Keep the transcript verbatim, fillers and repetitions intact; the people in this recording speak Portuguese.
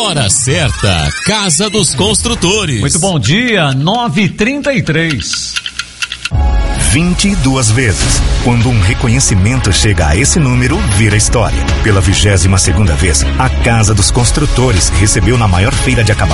Hora certa, Casa dos Construtores. Muito bom dia, nove e trinta e três. vinte e duas vezes. Quando um reconhecimento chega a esse número, vira história. Pela vigésima segunda vez, a Casa dos Construtores recebeu na maior feira de acabamento